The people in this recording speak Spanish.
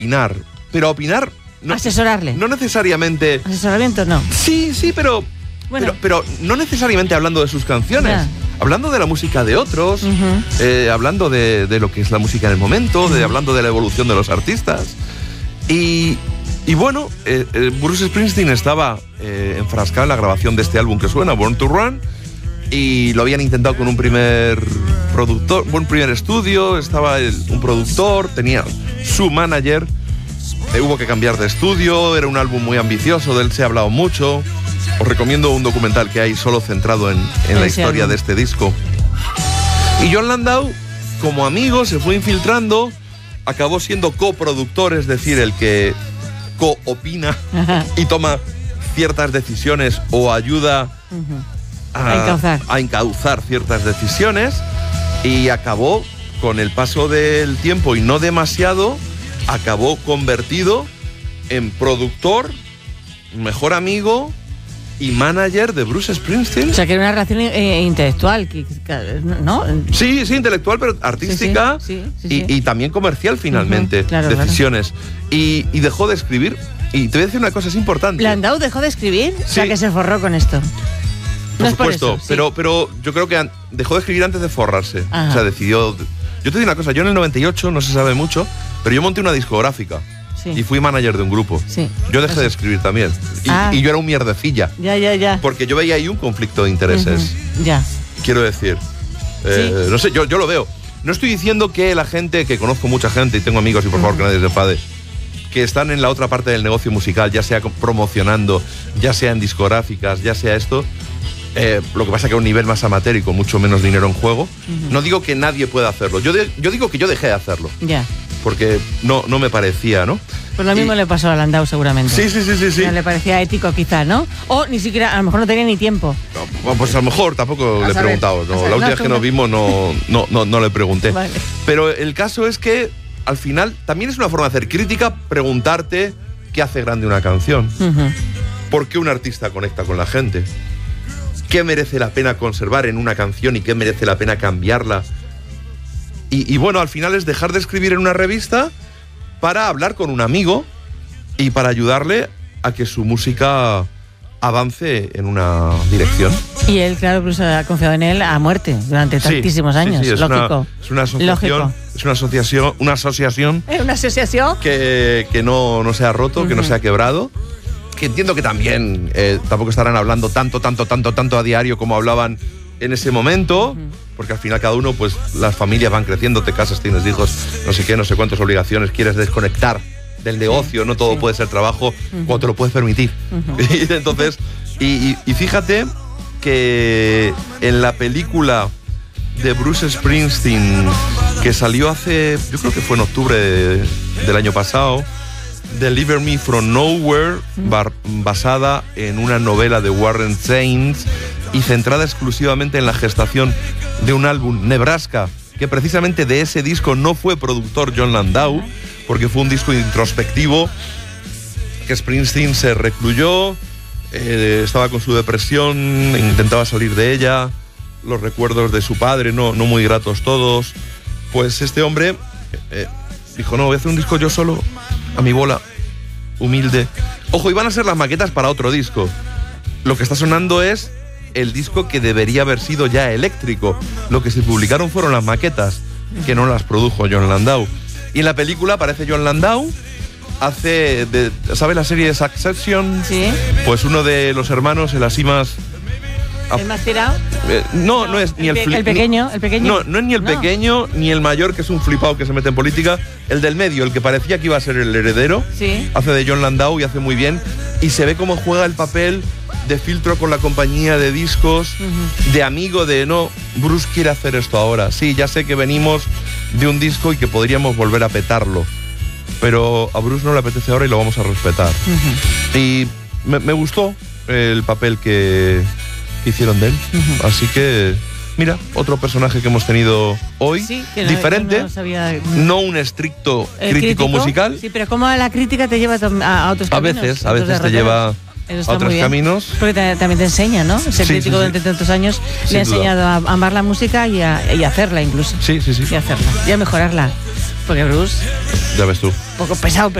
opinar. Pero opinar... No, asesorarle. No necesariamente... Asesoramiento no. Sí, pero... Bueno. Pero no necesariamente hablando de sus canciones. Yeah. Hablando de la música de otros, hablando de lo que es la música en el momento, hablando de la evolución de los artistas. Y bueno, Bruce Springsteen estaba enfrascado en la grabación de este álbum que suena, Born to Run, y lo habían intentado con un primer productor, un primer estudio, estaba un productor, tenía su manager, hubo que cambiar de estudio, era un álbum muy ambicioso, de él se ha hablado mucho. Os recomiendo un documental que hay solo centrado en la historia de este disco. Y Jon Landau, como amigo, se fue infiltrando, acabó siendo coproductor, es decir, el que co-opina y toma ciertas decisiones o ayuda a encauzar ciertas decisiones, y acabó, con el paso del tiempo y no demasiado, acabó convertido en productor, mejor amigo y manager de Bruce Springsteen. O sea, que era una relación intelectual, ¿no? Sí, intelectual, pero artística y también comercial, finalmente, decisiones. Claro. Y dejó de escribir. Y te voy a decir una cosa, es importante. ¿Landau dejó de escribir? Sí. O sea, que se forró con esto. Por supuesto, pero yo creo que dejó de escribir antes de forrarse. Ajá. O sea, decidió... Yo te digo una cosa, yo en el 98, no se sabe mucho, pero yo monté una discográfica. Sí. Y fui manager de un grupo. Sí. Yo dejé de escribir también. Y yo era un mierdecilla. Ya. Porque yo veía ahí un conflicto de intereses. Ya. Quiero decir. No sé, yo lo veo. No estoy diciendo que la gente, que conozco mucha gente y tengo amigos, y por favor que nadie se enfade, que están en la otra parte del negocio musical, ya sea promocionando, ya sea en discográficas, ya sea esto. Lo que pasa que a un nivel más amateur y con mucho menos dinero en juego. No digo que nadie pueda hacerlo. Yo digo que yo dejé de hacerlo. Ya. Porque no me parecía, ¿no? Pues lo mismo le pasó a Landau, seguramente. Sí. No le parecía ético, quizá, ¿no? O ni siquiera, a lo mejor no tenía ni tiempo. No, pues a lo mejor tampoco le he preguntado. No, la última vez que nos vimos no le pregunté. Vale. Pero el caso es que, al final, también es una forma de hacer crítica, preguntarte qué hace grande una canción. ¿Por qué un artista conecta con la gente? ¿Qué merece la pena conservar en una canción y qué merece la pena cambiarla? Y bueno, al final es dejar de escribir en una revista para hablar con un amigo y para ayudarle a que su música avance en una dirección. Y él, claro, Bruce ha confiado en él a muerte durante tantísimos años. Sí, lógico. Es una asociación. Lógico. Es una asociación. ¿Una asociación? Que no se ha roto, que no se ha quebrado. Que entiendo que también tampoco estarán hablando tanto a diario como hablaban en ese momento, porque al final cada uno, pues las familias van creciendo, te casas, tienes hijos, no sé qué, no sé cuántas obligaciones, quieres desconectar del negocio, no todo puede ser trabajo cuando te lo puedes permitir. Y entonces, y fíjate que en la película de Bruce Springsteen, que salió hace, yo creo que fue en octubre del año pasado, Deliver Me From Nowhere, basada en una novela de Warren Zevon y centrada exclusivamente en la gestación de un álbum, Nebraska, que precisamente de ese disco no fue productor Jon Landau, porque fue un disco introspectivo que Springsteen se recluyó, estaba con su depresión, intentaba salir de ella, los recuerdos de su padre, no muy gratos todos. Pues este hombre dijo, no, voy a hacer un disco yo solo, a mi bola, humilde. Ojo, iban a ser las maquetas para otro disco. Lo que está sonando es el disco que debería haber sido ya eléctrico. Lo que se publicaron fueron las maquetas, que no las produjo Jon Landau. Y en la película aparece Jon Landau, hace, ¿sabes la serie de Succession? Sí. Pues uno de los hermanos, el así más... ¿El más tirado? No es ni el pequeño. No es ni el pequeño, ni el mayor, que es un flipado que se mete en política. El del medio, el que parecía que iba a ser el heredero, hace de Jon Landau y hace muy bien. Y se ve cómo juega el papel de filtro con la compañía de discos, de amigo de, no, Bruce quiere hacer esto ahora. Sí, ya sé que venimos de un disco y que podríamos volver a petarlo, pero a Bruce no le apetece ahora y lo vamos a respetar. Y me gustó el papel que hicieron de él. Así que, mira, otro personaje que hemos tenido hoy, diferente, no un estricto crítico musical. Sí, pero como la crítica te lleva a otros caminos. A veces te lleva a otros caminos. Porque también te enseña, ¿no? Ser crítico durante tantos años le ha enseñado a amar la música y a hacerla incluso. Sí. Y a hacerla. Y a mejorarla. Porque Bruce... Ya ves tú. Un poco pesado, pero